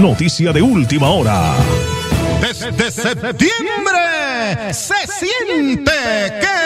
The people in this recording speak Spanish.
noticia de última hora. Desde septiembre se siente que